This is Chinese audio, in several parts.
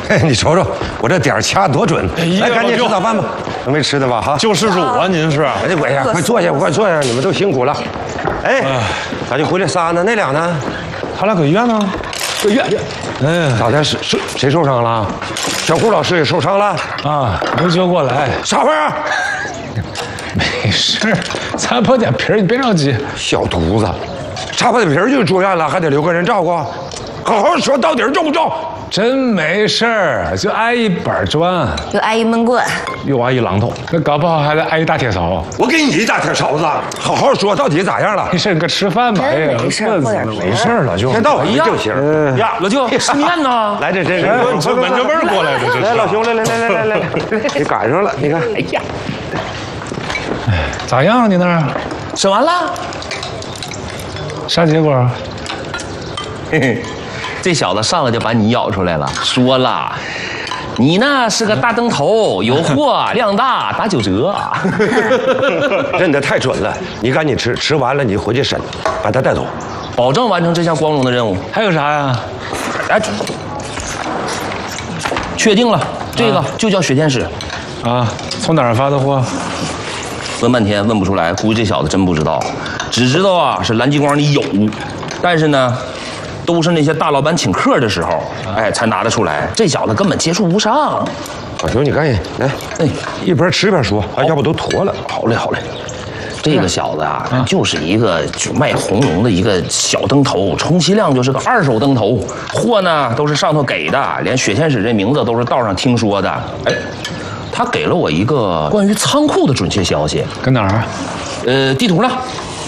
你瞅瞅，我这点掐多准！来，赶紧吃早饭吧。没吃的吧？哈， 救世主啊，您是？ 哎呀，快坐下，快坐下，你们都辛苦了。哎，咋就回来仨呢？那俩呢？ 他俩搁医院呢。搁医院。哎， 咋的？谁受伤了？小顾老师也受伤了啊？没救过来。 啥玩意儿？ 没事，擦破点皮儿，你别着急。 小犊子，擦破点皮儿就住院了，还得留个人照顾。好好说，到底重不重？ 真没事儿，就挨一板砖， 又挨一闷棍， 又挨一榔头，那搞不好还得挨一大铁勺。 我给你一大铁勺子，好好说，到底咋样了？ 没事，你搁吃饭吧。哎呀， 没事，过点没事了就。 先到我一正形。 呀，老舅吃面呢？ 来，这闻着味儿过来的，这是。 来，老兄，来，你赶上了，你看。哎呀， 咋样？你那儿审完了？ 啥结果？ 嘿嘿。这小子上来就把你咬出来了，说了，你呢是个大灯头，有货量大，打9折。 认得太准了，你赶紧吃，吃完了你回去审，把他带走， 保证完成这项光荣的任务。 还有啥呀？ 哎，确定了，这个就叫雪天使。 啊，从哪儿发的货？ 问半天问不出来，估计这小子真不知道，只知道啊是蓝激光里有，但是呢。都是那些大老板请客的时候，哎，才拿得出来。这小子根本接触不上。 老兄，你赶紧来，哎，一边吃一边说，要不都坨了。 好嘞。这个小子啊，就是一个卖红龙的一个小灯头，充其量就是个2手灯头。货呢都是上头给的，连雪天使这名字都是道上听说的。哎，他给了我一个关于仓库的准确消息。 搁哪儿啊？ 地图呢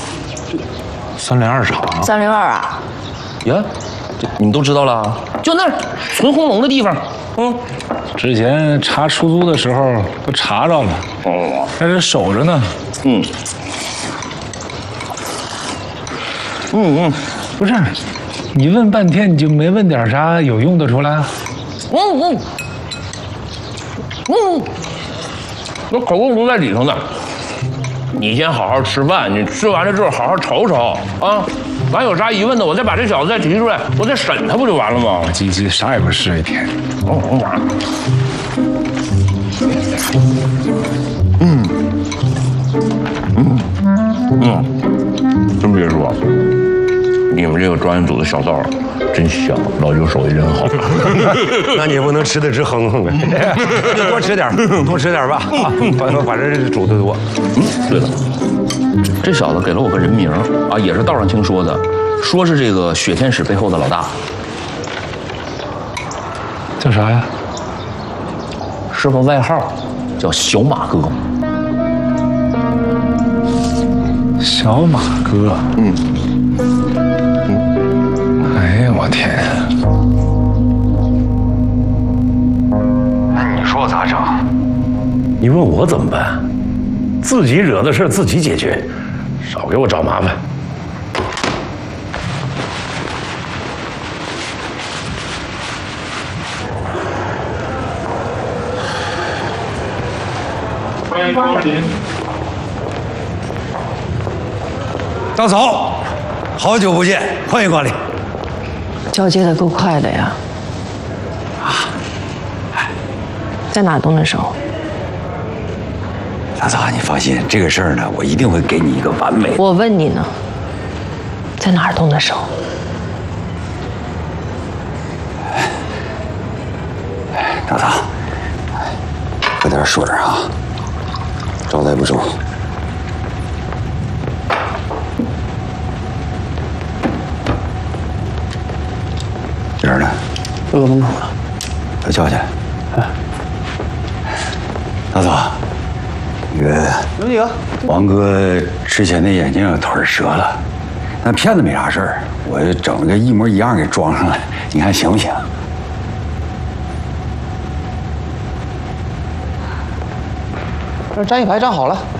？302厂。 302啊。 呀，这你们都知道了，就那儿存红龙的地方。 之前查出租的时候都查着了，在这守着呢。不是，你问半天你就没问点啥有用的出来？ 那口供都在里头呢。你先好好吃饭，你吃完了之后好好瞅瞅啊。咱有啥疑问的，我再把这小子再提出来，我再审他不就完了吗？ 急，啥也不是一天。 真别说，你们这个专业组的小道真香，老舅手艺真好。 那你不能吃的直哼哼的，多吃点吧。反正这煮的多。 对了，这小子给了我个人名啊，也是道上听说的，说是这个雪天使背后的老大。 叫啥呀？ 是个外号，叫小马哥。 小马哥。哎呀，我天！ 那你说我咋整？你问我怎么办？自己惹的事自己解决，少给我找麻烦。 欢迎光临。 大嫂，好久不见，欢迎光临。 交接的够快的呀。在哪都能收。 大嫂，你放心，这个事儿呢，我一定会给你一个完美的。 我问你呢，在哪儿都能收。 大嫂，喝点水啊，招待不周。人呢？ 都搁门口了。 都叫起来。大嫂，那个有几个？ 王哥之前那眼镜腿折了，那片子没啥事儿，我整了个一模一样给装上来，你看行不行？ 这站一排站好了。